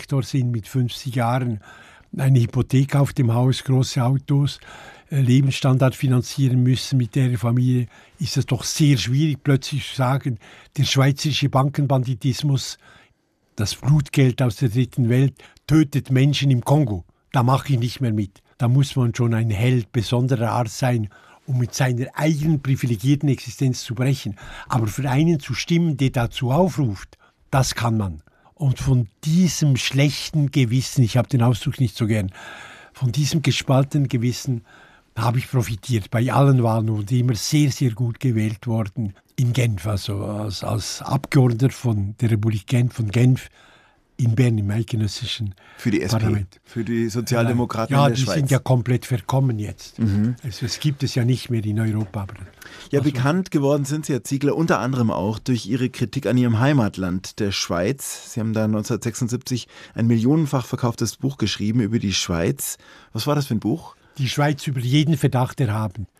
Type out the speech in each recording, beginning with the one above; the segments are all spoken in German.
Direktor sind mit 50 Jahren, eine Hypothek auf dem Haus, große Autos, Lebensstandard finanzieren müssen mit der Familie, ist es doch sehr schwierig, plötzlich zu sagen, der schweizerische Bankenbanditismus, das Blutgeld aus der dritten Welt, tötet Menschen im Kongo. Da mache ich nicht mehr mit. Da muss man schon ein Held besonderer Art sein, um mit seiner eigenen privilegierten Existenz zu brechen. Aber für einen zu stimmen, der dazu aufruft, das kann man. Und von diesem schlechten Gewissen, ich habe den Ausdruck nicht so gern, von diesem gespaltenen Gewissen habe ich profitiert bei allen Wahlen und immer sehr, sehr gut gewählt worden in Genf, also als Abgeordneter von der Republik Genf, von Genf in Bern im eidgenössischen für die SP, Parlament. Für die Sozialdemokraten in der Schweiz. Ja, die sind ja komplett verkommen jetzt. Also es gibt es ja nicht mehr in Europa. Aber ja, bekannt geworden sind Sie, Herr Ziegler, unter anderem auch durch Ihre Kritik an Ihrem Heimatland, der Schweiz. Sie haben da 1976 ein millionenfach verkauftes Buch geschrieben über die Schweiz. Was war das für ein Buch? Die Schweiz über jeden Verdacht erhaben.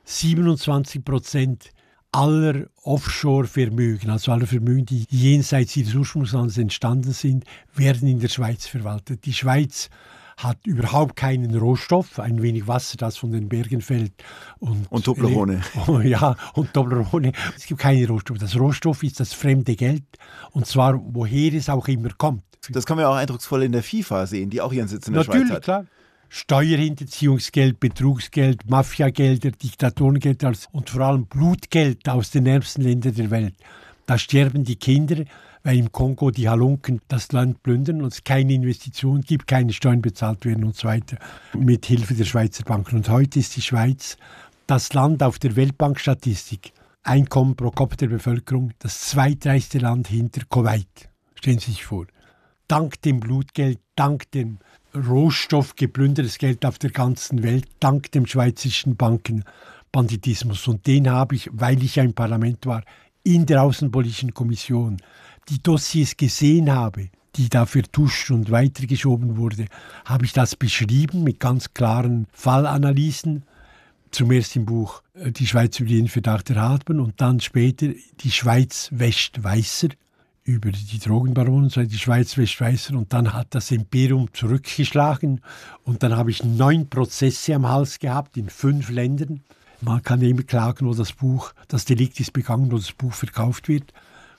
27% aller Offshore-Vermögen, also aller Vermögen, die jenseits ihres Ursprungslandes entstanden sind, werden in der Schweiz verwaltet. Die Schweiz hat überhaupt keinen Rohstoff, ein wenig Wasser, das von den Bergen fällt. Und Toblerone. Ja, und Toblerone. Es gibt keine Rohstoffe. Das Rohstoff ist das fremde Geld, und zwar woher es auch immer kommt. Das kann man ja auch eindrucksvoll in der FIFA sehen, die auch ihren Sitz in der Schweiz hat. Natürlich, klar. Steuerhinterziehungsgeld, Betrugsgeld, Mafiagelder, Diktatorengeld und vor allem Blutgeld aus den ärmsten Ländern der Welt. Da sterben die Kinder, weil im Kongo die Halunken das Land plündern und es keine Investitionen gibt, keine Steuern bezahlt werden und so weiter, mit Hilfe der Schweizer Banken. Und heute ist die Schweiz das Land auf der Weltbankstatistik, Einkommen pro Kopf der Bevölkerung, das zweitreichste Land hinter Kuwait. Stellen Sie sich vor. Dank dem Blutgeld, dank dem Rohstoff geplündertes Geld auf der ganzen Welt, dank dem schweizerischen Bankenbanditismus. Und den habe ich, weil ich ja im Parlament war, in der Außenpolitischen Kommission, die Dossiers gesehen habe, die da vertuscht und weitergeschoben wurde, habe ich das beschrieben mit ganz klaren Fallanalysen. Zuerst im Buch Die Schweiz über jeden Verdacht erhaben und dann später Die Schweiz wäscht weißer, über die Drogenbaronen, die Schweiz wäscht weißer, und dann hat das Imperium zurückgeschlagen und dann habe ich 9 Prozesse am Hals gehabt in 5 Ländern. Man kann immer klagen, wo das Delikt ist begangen, wo das Buch verkauft wird.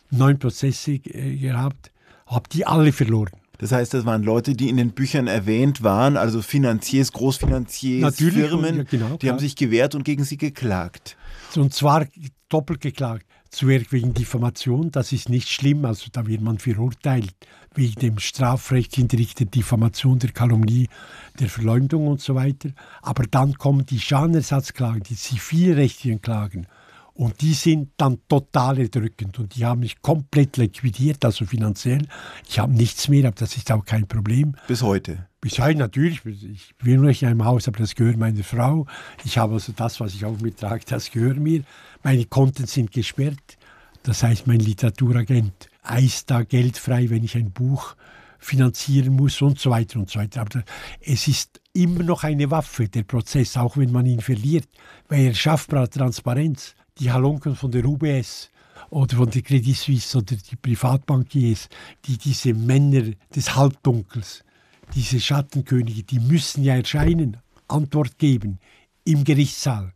9 Prozesse gehabt, habe die alle verloren. Das heißt, das waren Leute, die in den Büchern erwähnt waren, also Finanziers, Großfinanziers, natürlich, Firmen, ja, genau, die haben sich gewehrt und gegen sie geklagt. Und zwar doppelt geklagt. Zuerst wegen Diffamation, das ist nicht schlimm, also da wird man verurteilt, wegen dem strafrechtlich der Diffamation, der Kalumnie, der Verleumdung und so weiter. Aber dann kommen die Schadenersatzklagen, die zivilrechtlichen Klagen. Und die sind dann total erdrückend und die haben mich komplett liquidiert, also finanziell. Ich habe nichts mehr, aber das ist auch kein Problem. Bis heute? Bis heute natürlich. Ich bin nicht in einem Haus, aber das gehört meiner Frau. Ich habe also das, was ich auch mittrage, das gehört mir. Meine Konten sind gesperrt. Das heißt, mein Literaturagent eist da Geld frei, wenn ich ein Buch finanzieren muss und so weiter und so weiter. Aber es ist immer noch eine Waffe, der Prozess, auch wenn man ihn verliert, weil er schafft Transparenz. Die Halunken von der UBS oder von der Credit Suisse oder die Privatbankiers, die diese Männer des Halbdunkels, diese Schattenkönige, die müssen ja erscheinen, Antwort geben im Gerichtssaal.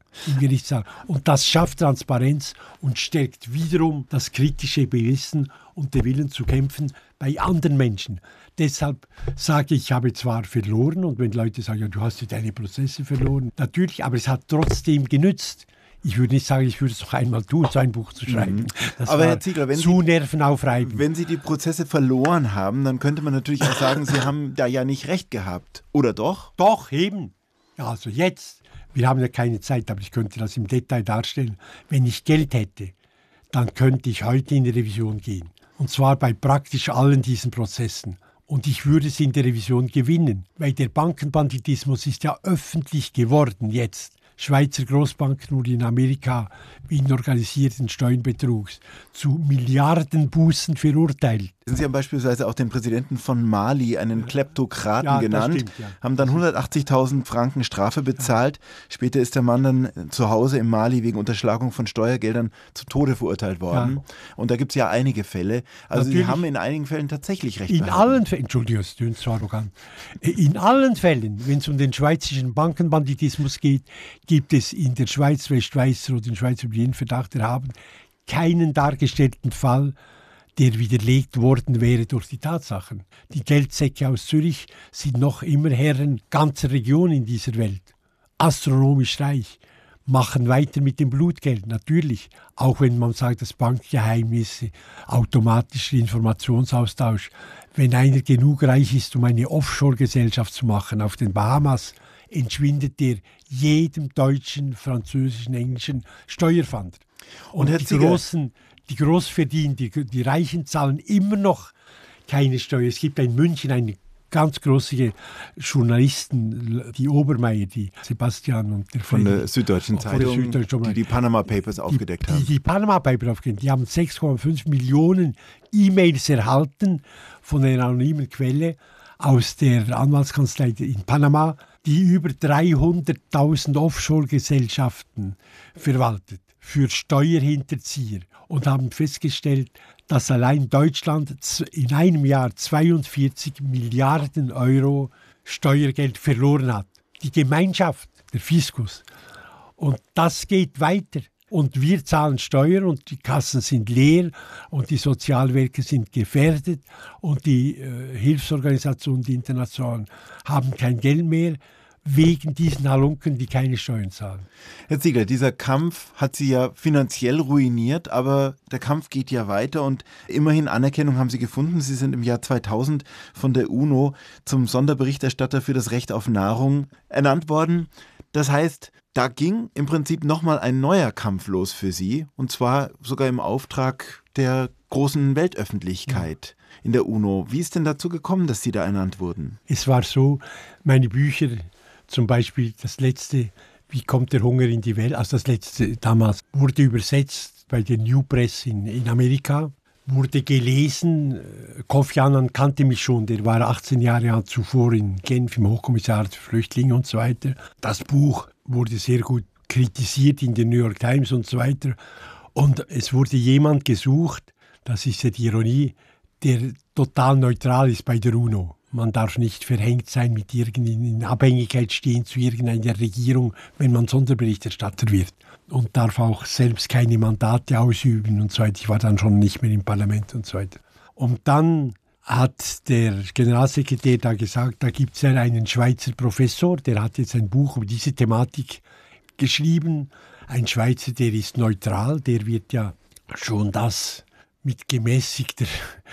Und das schafft Transparenz und stärkt wiederum das kritische Gewissen und den Willen zu kämpfen bei anderen Menschen. Deshalb sage ich, ich habe zwar verloren, und wenn Leute sagen, ja, du hast ja deine Prozesse verloren, natürlich, aber es hat trotzdem genützt. Ich würde nicht sagen, ich würde es noch einmal tun, so ein Buch zu schreiben. Das aber Herr Ziegler, nervenaufreibend. Wenn Sie die Prozesse verloren haben, dann könnte man natürlich auch sagen, Sie haben da ja nicht recht gehabt. Oder doch? Doch, eben. Ja, also jetzt. Wir haben ja keine Zeit, aber ich könnte das im Detail darstellen. Wenn ich Geld hätte, dann könnte ich heute in die Revision gehen. Und zwar bei praktisch allen diesen Prozessen. Und ich würde es in der Revision gewinnen, weil der Bankenbanditismus ist ja öffentlich geworden jetzt. Schweizer Großbanken wurden in Amerika wegen organisierten Steuerbetrugs zu Milliardenbußen verurteilt. Sie haben beispielsweise auch den Präsidenten von Mali einen Kleptokraten genannt, stimmt, ja. haben dann 180.000 Franken Strafe bezahlt. Später ist der Mann dann zu Hause in Mali wegen Unterschlagung von Steuergeldern zu Tode verurteilt worden. Ja. Und da gibt es ja einige Fälle. Also natürlich, Sie haben in einigen Fällen tatsächlich recht behalten. In allen Fällen, Entschuldigung, das klingt so arrogant. In allen Fällen, wenn es um den schweizerischen Bankenbanditismus geht, gibt es in der Schweiz, Westschweizer oder in Schweiz über jeden Verdacht erhaben, keinen dargestellten Fall, der widerlegt worden wäre durch die Tatsachen. Die Geldsäcke aus Zürich sind noch immer Herren ganzer Regionen in dieser Welt. Astronomisch reich. Machen weiter mit dem Blutgeld, natürlich. Auch wenn man sagt, dass Bankgeheimnisse, automatischer Informationsaustausch. Wenn einer genug reich ist, um eine Offshore-Gesellschaft zu machen auf den Bahamas, entschwindet der jedem deutschen, französischen, englischen Steuerfahnder. Und die Großverdiener, die Reichen zahlen immer noch keine Steuer. Es gibt in München eine ganz große Journalisten, die Obermeier, die Sebastian und der von der Süddeutschen Zeitung, die Panama Papers aufgedeckt haben. Die Panama Papers aufgedeckt. Die haben 6,5 Millionen E-Mails erhalten von einer anonymen Quelle aus der Anwaltskanzlei in Panama, die über 300.000 Offshore-Gesellschaften verwaltet für Steuerhinterzieher und haben festgestellt, dass allein Deutschland in einem Jahr 42 Milliarden Euro Steuergeld verloren hat. Die Gemeinschaft, der Fiskus. Und das geht weiter. Und wir zahlen Steuern und die Kassen sind leer und die Sozialwerke sind gefährdet und die Hilfsorganisationen, die internationalen, haben kein Geld mehr wegen diesen Halunken, die keine Steuern zahlen. Herr Ziegler, dieser Kampf hat Sie ja finanziell ruiniert, aber der Kampf geht ja weiter und immerhin Anerkennung haben Sie gefunden. Sie sind im Jahr 2000 von der UNO zum Sonderberichterstatter für das Recht auf Nahrung ernannt worden. Das heißt, da ging im Prinzip nochmal ein neuer Kampf los für Sie, und zwar sogar im Auftrag der großen Weltöffentlichkeit in der UNO. Wie ist denn dazu gekommen, dass Sie da ernannt wurden? Es war so, meine Bücher, zum Beispiel das letzte, Wie kommt der Hunger in die Welt, also das letzte damals, wurde übersetzt bei der New Press in Amerika, wurde gelesen. Kofi Annan kannte mich schon, der war 18 Jahre zuvor in Genf im Hochkommissariat für Flüchtlinge und so weiter. Das Buch wurde sehr gut kritisiert in der New York Times und so weiter. Und es wurde jemand gesucht, das ist ja die Ironie, der total neutral ist bei der UNO. Man darf nicht verhängt sein, mit in Abhängigkeit stehen zu irgendeiner Regierung, wenn man Sonderberichterstatter wird. Und darf auch selbst keine Mandate ausüben und so weiter. Ich war dann schon nicht mehr im Parlament und so weiter. Und dann hat der Generalsekretär da gesagt, da gibt es ja einen Schweizer Professor, der hat jetzt ein Buch über diese Thematik geschrieben. Ein Schweizer, der ist neutral, der wird ja schon das mit gemäßigter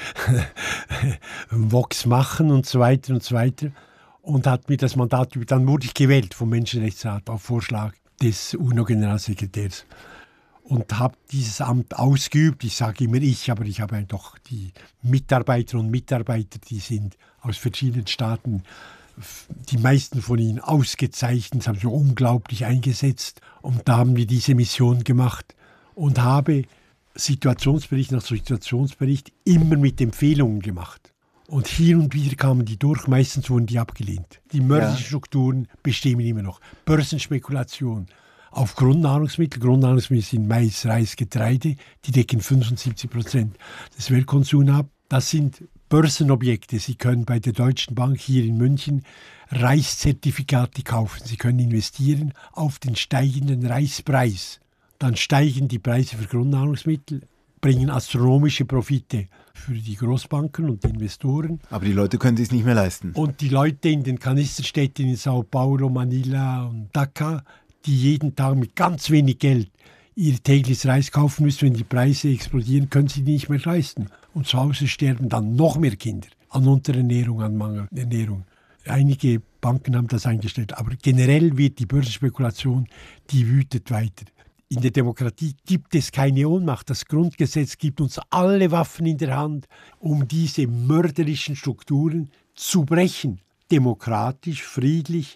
Vox machen und so weiter und so weiter. Und hat mir das Mandat über. Dann wurde ich gewählt vom Menschenrechtsrat auf Vorschlag des UNO-Generalsekretärs und habe dieses Amt ausgeübt. Ich sage immer ich, aber ich habe doch die Mitarbeiterinnen und Mitarbeiter, die sind aus verschiedenen Staaten, die meisten von ihnen ausgezeichnet, haben sich unglaublich eingesetzt. Und da haben wir diese Mission gemacht und habe Situationsbericht nach Situationsbericht immer mit Empfehlungen gemacht. Und hier und wieder kamen die durch, meistens wurden die abgelehnt. Die mörderischen Strukturen bestehen immer noch. Börsenspekulation auf Grundnahrungsmittel. Grundnahrungsmittel sind Mais, Reis, Getreide. Die decken 75% des Weltkonsums ab. Das sind Börsenobjekte. Sie können bei der Deutschen Bank hier in München Reiszertifikate kaufen. Sie können investieren auf den steigenden Reispreis. Dann steigen die Preise für Grundnahrungsmittel, bringen astronomische Profite für die Großbanken und die Investoren. Aber die Leute können sich nicht mehr leisten. Und die Leute in den Kanisterstädten in Sao Paulo, Manila und Dhaka, die jeden Tag mit ganz wenig Geld ihr tägliches Reis kaufen müssen, wenn die Preise explodieren, können sie die nicht mehr leisten. Und zu Hause sterben dann noch mehr Kinder an Unterernährung, an Mangelernährung. Einige Banken haben das eingestellt, aber generell wird die Börsenspekulation, die wütet weiter. In der Demokratie gibt es keine Ohnmacht. Das Grundgesetz gibt uns alle Waffen in der Hand, um diese mörderischen Strukturen zu brechen. Demokratisch, friedlich,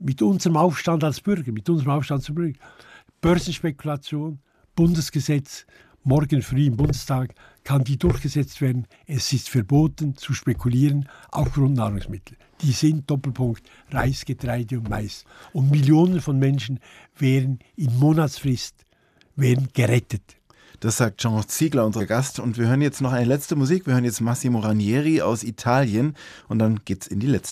mit unserem Aufstand als Bürger, Börsenspekulation, Bundesgesetz, morgen früh im Bundestag kann die durchgesetzt werden. Es ist verboten zu spekulieren auf Grundnahrungsmittel. Die sind, Doppelpunkt, Reis, Getreide und Mais. Und Millionen von Menschen wären in Monatsfrist gerettet. Das sagt Jean Ziegler, unser Gast. Und wir hören jetzt noch eine letzte Musik. Wir hören jetzt Massimo Ranieri aus Italien. Und dann geht's in die letzte